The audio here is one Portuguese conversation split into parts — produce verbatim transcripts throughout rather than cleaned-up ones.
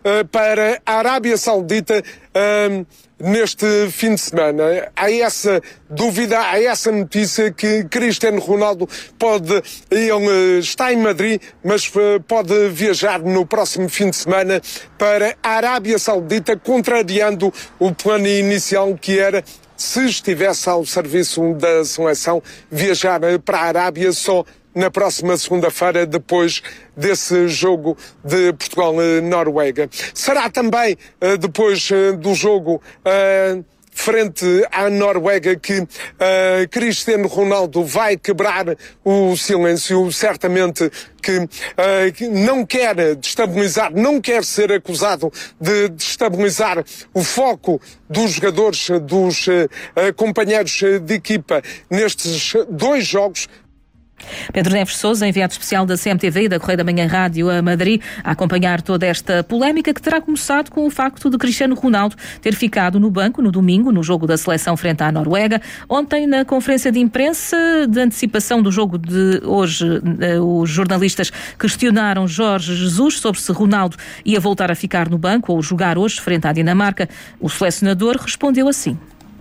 uh, para a Arábia Saudita uh, neste fim de semana. Há essa dúvida, há essa notícia que Cristiano Ronaldo pode, ele está em Madrid, mas pode viajar no próximo fim de semana para a Arábia Saudita, contrariando o plano inicial que era, se estivesse ao serviço da seleção, viajar para a Arábia só na próxima segunda-feira, depois desse jogo de Portugal-Noruega. Será também depois do jogo frente à Noruega que uh, Cristiano Ronaldo vai quebrar o silêncio, certamente que, uh, que não quer destabilizar, não quer ser acusado de destabilizar o foco dos jogadores, dos uh, companheiros de equipa nestes dois jogos. Pedro Neves Sousa, enviado especial da C M T V e da Correio da Manhã Rádio a Madrid, a acompanhar toda esta polémica que terá começado com o facto de Cristiano Ronaldo ter ficado no banco no domingo, no jogo da seleção frente à Noruega. Ontem, na conferência de imprensa de antecipação do jogo de hoje, os jornalistas questionaram Jorge Jesus sobre se Ronaldo ia voltar a ficar no banco ou jogar hoje frente à Dinamarca. O selecionador respondeu assim.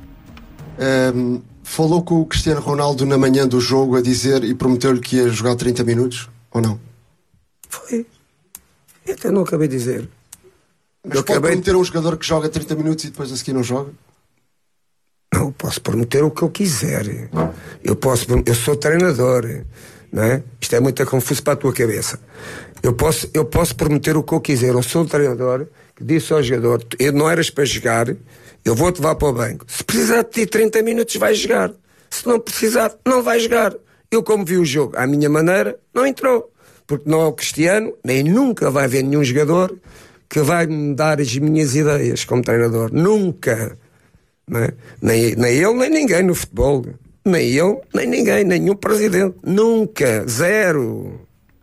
Um... Falou com o Cristiano Ronaldo na manhã do jogo a dizer e prometeu-lhe que ia jogar trinta minutos, ou não? Foi. Eu até não acabei de dizer. Mas eu pode acabei... prometer a um jogador que joga trinta minutos e depois a seguir não joga? Não, eu posso prometer o que eu quiser. Eu posso, eu sou treinador, não é? Isto é muito confuso para a tua cabeça. Eu posso, eu posso prometer o que eu quiser. Eu sou um treinador que disse ao jogador, eu não eras para jogar, eu vou-te levar para o banco. Se precisar de ti trinta minutos, vais jogar. Se não precisar, não vais jogar. Eu, como vi o jogo à minha maneira, não entrou. Porque não é o Cristiano, nem nunca vai haver nenhum jogador que vai me dar as minhas ideias como treinador. Nunca. Não é? nem, nem ele, nem ninguém no futebol. Nem eu, nem ninguém, nenhum presidente. Nunca. Zero.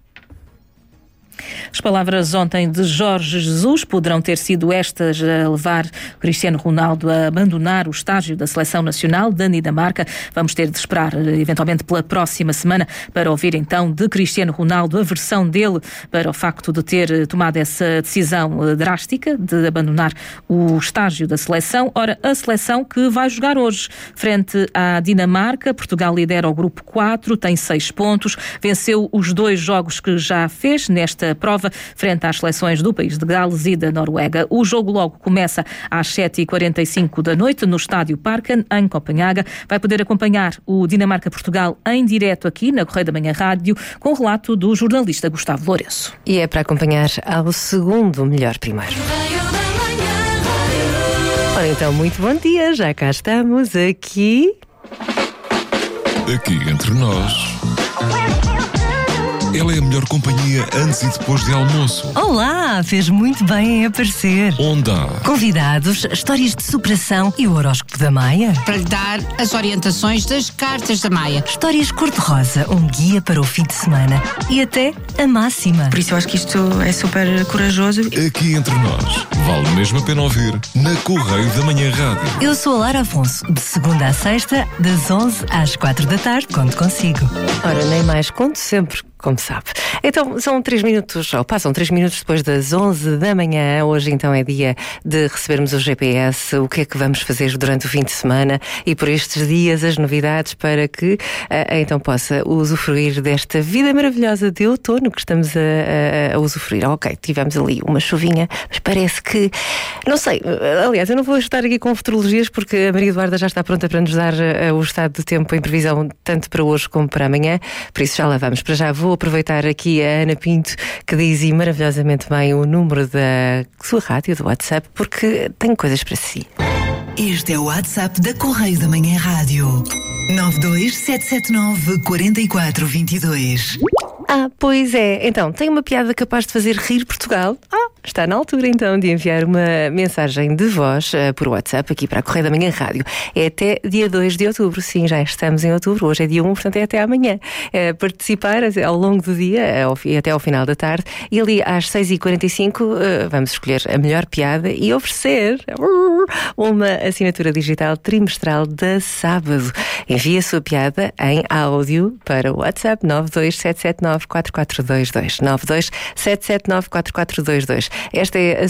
As palavras ontem de Jorge Jesus poderão ter sido estas a levar Cristiano Ronaldo a abandonar o estágio da Seleção Nacional da Dinamarca. Vamos ter de esperar, eventualmente, pela próxima semana para ouvir então de Cristiano Ronaldo a versão dele para o facto de ter tomado essa decisão drástica de abandonar o estágio da seleção. Ora, a seleção que vai jogar hoje frente à Dinamarca. Portugal lidera o grupo quatro, tem seis pontos, venceu os dois jogos que já fez nesta prova frente às seleções do país de Gales e da Noruega. O jogo logo começa às sete e quarenta e cinco da noite no estádio Parken, em Copenhaga. Vai poder acompanhar o Dinamarca-Portugal em direto aqui na Correio da Manhã Rádio, com o relato do jornalista Gustavo Lourenço. E é para acompanhar ao segundo melhor primeiro. Ora então, muito bom dia, já cá estamos aqui. Aqui entre nós. Ela é a melhor companhia antes e depois de almoço. Olá, fez muito bem em aparecer. Onde há convidados, histórias de superação e o horóscopo da Maia. Para lhe dar as orientações das cartas da Maia. Histórias cor-de-rosa, um guia para o fim de semana. E até a máxima. Por isso eu acho que isto é super corajoso. Aqui entre nós. Vale mesmo a pena ouvir na Correio da Manhã Rádio. Eu sou a Lara Afonso, de segunda à sexta, das onze às quatro da tarde, conto consigo. Ora, nem mais, conto sempre, como sabe. Então, são três minutos, ou passam três minutos depois das onze da manhã. Hoje, então, é dia de recebermos o G P S. O que é que vamos fazer durante o fim de semana e por estes dias, as novidades para que, uh, então, possa usufruir desta vida maravilhosa de outono que estamos a, a, a usufruir. Ok, tivemos ali uma chuvinha, mas parece que, não sei, aliás, eu não vou estar aqui com futurologias porque a Maria Eduarda já está pronta para nos dar uh, o estado do tempo em previsão tanto para hoje como para amanhã, por isso já lá vamos. Para já vou aproveitar aqui a Ana Pinto, que diz e maravilhosamente bem o número da sua rádio, do WhatsApp, porque tenho coisas para si. Este é o WhatsApp da Correio da Manhã Rádio. nove dois sete sete nove quatro quatro dois dois. Ah, pois é. Então, tem uma piada capaz de fazer rir Portugal? Ah, está na altura então de enviar uma mensagem de voz uh, por WhatsApp aqui para a Correio da Manhã Rádio. É até dia dois de outubro. Sim, já estamos em outubro. Hoje é dia um, portanto é até amanhã. Uh, participar ao longo do dia ao, até ao final da tarde. E ali às seis e quarenta e cinco uh, vamos escolher a melhor piada e oferecer uma assinatura digital trimestral da Sábado. Envie a sua piada em áudio para o WhatsApp nove dois sete sete nove quatro quatro dois dois. nove dois sete sete nove quatro quatro dois dois. Esta é a